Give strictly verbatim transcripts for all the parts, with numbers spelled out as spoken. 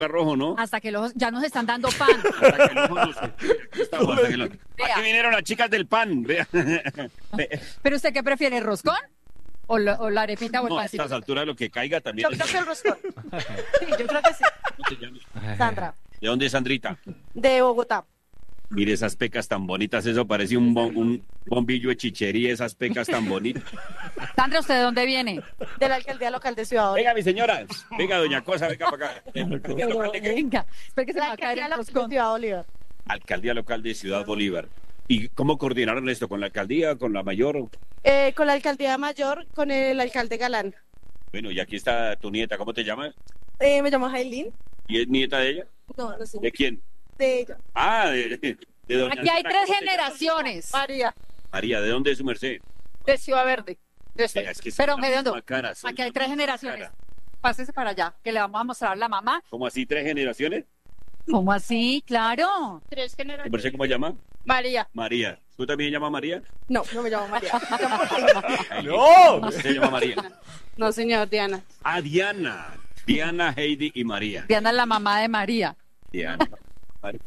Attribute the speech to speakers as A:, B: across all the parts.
A: rojo, ¿no?
B: Hasta que los, ya nos están dando pan.
A: Hasta que el ojo no se- aquí estamos, hasta que lo-
B: Vea.
A: Aquí vinieron las chicas del pan, vea.
B: ¿Pero usted qué prefiere, el roscón? ¿O la, o la arepita o el
A: No, a
B: pancito?
A: estas alturas lo que caiga también.
C: Yo creo que el roscón. Sí, yo creo que sí.
A: ¿Cómo se llama?
C: Sandra,
A: ¿De dónde es Sandrita?
C: de Bogotá.
A: Mire esas pecas tan bonitas, eso parece un, bom- un bombillo de chichería, esas pecas tan bonitas.
B: Sandra, ¿usted de dónde viene?
C: De la alcaldía local de Ciudad Bolívar.
A: Venga, mi señora, venga, doña Cosa, venga para acá. ¿Alcaldía local de qué?
B: Venga, espera que se me
C: La
B: va a caer
C: alcaldía
B: el
C: local de
B: roscón.
C: Ciudad Bolívar.
A: Alcaldía local de Ciudad Bolívar. ¿Y cómo coordinaron esto? ¿Con la alcaldía, con la mayor?
C: Eh, con la alcaldía mayor, con el alcalde Galán.
A: Bueno, y aquí está tu nieta, ¿cómo te llamas?
C: Eh, me llamo Jailín.
A: ¿Y es nieta de ella?
C: No, no sé.
A: ¿De quién?
C: De ella.
A: Ah, de, de, de doña
B: Aquí hay
A: Ana,
B: tres
A: ¿cómo te llamas?
B: generaciones.
C: María.
A: María, ¿de dónde es su merced?
C: De Ciudad Verde. De
A: Vea, es que
B: Pero,
A: son la
B: Gediondo,
A: misma cara, son
B: Aquí hay
A: la
B: tres
A: misma
B: generaciones.
A: cara.
B: Pásese para allá, que le vamos a mostrar a la mamá.
A: ¿Cómo así, tres generaciones?
B: ¿Cómo así? Claro.
C: Tres
A: ¿Tu
C: generaciones.
A: merced cómo se llama?
C: María.
A: María. ¿Tú también llamas María?
C: No, no me llamo María.
A: Ay,
D: ¡No!
A: Se llama María.
C: No, señor, Diana.
A: Ah, Diana. Diana, Heidi y María.
B: Diana es la mamá de María.
A: Diana. María.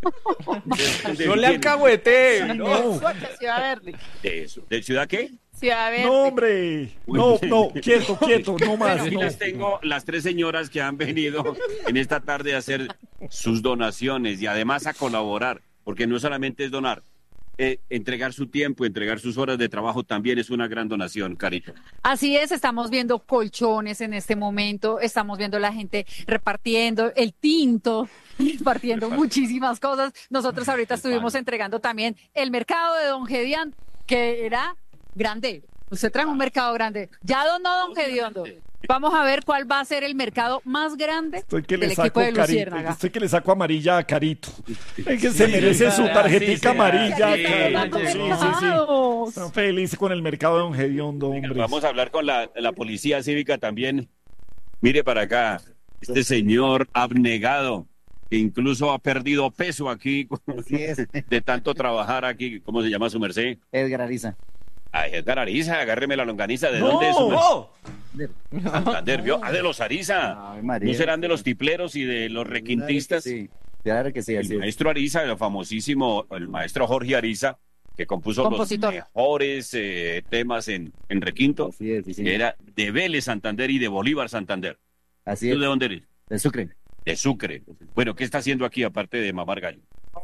A: ¿De-
D: No
A: de
D: le
A: quién?
D: alcahuete. No.
C: De Ciudad Verde.
A: De eso. ¿De ciudad qué?
C: Ciudad Verde.
D: No, hombre. No, no, quieto, quieto, no más.
A: Aquí
D: No.
A: les tengo las tres señoras que han venido en esta tarde a hacer sus donaciones y además a colaborar, porque no solamente es donar, eh, entregar su tiempo, entregar sus horas de trabajo también es una gran donación, Carito.
B: Así es, estamos viendo colchones en este momento, estamos viendo la gente repartiendo el tinto, repartiendo muchísimas cosas. Nosotros ahorita
A: El
B: estuvimos
A: pan.
B: entregando también el mercado de Don Gedián, que era grande. Usted trae un mercado grande. Ya donó Don Gediondo. Vamos a ver cuál va a ser el mercado más grande
D: Estoy que
B: del
D: le saco
B: equipo de
D: carito,
B: Luciérnaga.
D: estoy que le saco amarilla a Carito. Es que se merece su tarjetica amarilla,
A: sí,
D: Carito.
A: sí,
D: Sí, sí, sí.
B: Mercados.
D: Está feliz con el mercado de Don Gediondo, hombre.
A: Vamos a hablar con la, la policía cívica también. Mire para acá, este señor abnegado, que incluso ha perdido peso aquí
E: Así es,
A: de tanto trabajar aquí. ¿Cómo se llama su merced?
E: Edgar Ariza.
A: Ay, Edgar Ariza, agárreme la longaniza. ¿De
D: No,
A: dónde es su merced?
D: no.
A: Santander, ¿vio? Ah, de los Ariza.
E: Ay, María.
A: ¿No serán de los tipleros y de los requintistas?
E: Sí, claro que sí, así
A: El
E: es.
A: maestro Ariza, el famosísimo, el maestro Jorge Ariza, que compuso
B: Compositor.
A: los mejores eh, temas en, en requinto,
E: Así es, sí,
A: que
E: señor.
A: era de Vélez Santander y de Bolívar Santander.
E: Así
A: ¿Tú
E: es,
A: de dónde eres?
E: de Sucre.
A: De Sucre. Bueno, ¿qué está haciendo aquí aparte de mamar gallo?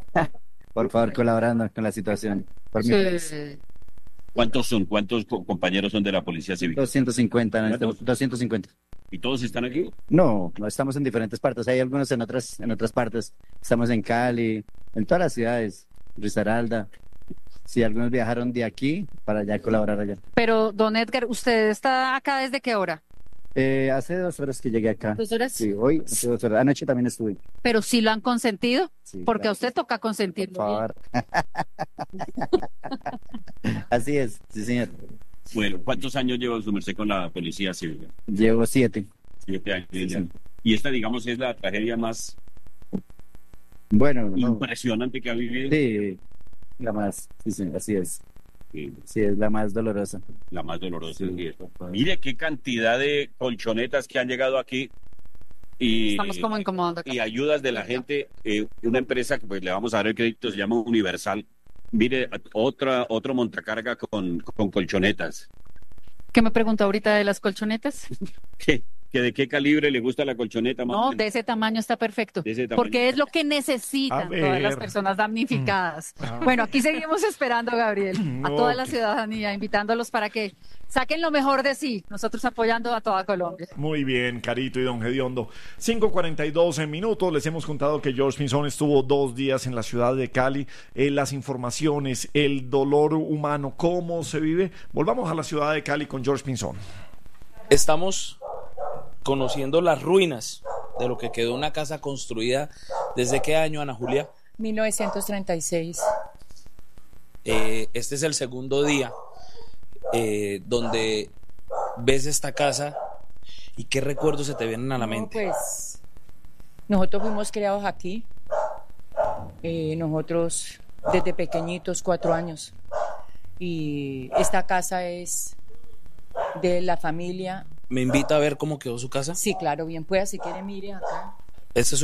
E: Por favor, colaborando con la situación. Por mi país.
B: Sí.
A: ¿Cuántos son? ¿Cuántos co- compañeros son de la policía cívica?
E: doscientos cincuenta, en este-
A: ¿Cuántos?
E: doscientos cincuenta.
A: ¿Y todos están aquí?
E: No, no estamos en diferentes partes. Hay algunos en otras, en otras partes. Estamos en Cali, en todas las ciudades. Risaralda. Sí, algunos viajaron de aquí para allá colaborar allá.
B: Pero, don Edgar, ¿usted está acá desde qué hora?
E: Eh, hace dos horas que llegué acá.
B: ¿Dos horas?
E: Sí, hoy, hace dos horas. Anoche también estuve.
B: Pero sí lo han consentido,
E: Sí,
B: porque a
E: claro.
B: usted toca
E: Por
B: consentirlo.
E: favor. Así es, sí, señor.
A: Bueno, ¿cuántos años lleva su merced con la policía cívica?
E: Llevo siete.
A: Siete años.
E: Sí,
A: ya.
E: sí.
A: Y esta, digamos, es la tragedia más
E: Bueno, no,
A: impresionante que ha vivido.
E: sí, la más, sí, sí, así es.
A: Sí,
E: Sí, es la más dolorosa.
A: la más dolorosa.
E: Sí.
A: Sí. Mire qué cantidad de colchonetas que han llegado aquí y,
B: Estamos como incomodando acá.
A: y ayudas de la gente. Eh, una empresa que pues le vamos a dar el crédito se llama Universal. Mire, otra, otro montacarga con, con colchonetas.
B: ¿Qué me preguntó ahorita de las colchonetas?
A: ¿Qué? ¿Que ¿De qué calibre le gusta la colchoneta? más o
B: No,
A: menos?
B: de ese tamaño está perfecto.
A: De ese tamaño.
B: Porque es lo que
D: A
B: necesitan
D: ver.
B: todas las personas damnificadas.
D: Ah.
B: Bueno, aquí seguimos esperando, Gabriel, a
D: No,
B: toda la
D: que-
B: ciudadanía, invitándolos para que saquen lo mejor de sí. Nosotros apoyando a toda Colombia.
D: Muy bien, Carito y Don Gediondo. cinco cuarenta y dos en minutos. Les hemos contado que George Pinzón estuvo dos días en la ciudad de Cali. Eh, las informaciones, el dolor humano, cómo se vive. Volvamos a la ciudad de Cali con George Pinzón.
F: Estamos conociendo las ruinas de lo que quedó una casa construida. ¿Desde qué año, Ana Julia?
G: mil novecientos treinta y seis.
F: Eh, este es el segundo día eh, donde ves esta casa y qué recuerdos se te vienen a la
G: No,
F: mente.
G: pues nosotros fuimos criados aquí. Eh, nosotros desde pequeñitos, cuatro años. Y esta casa es de la familia.
F: ¿Me invita a ver cómo quedó su casa?
G: Sí, claro, bien pueda, si quiere, mire acá.
F: Este es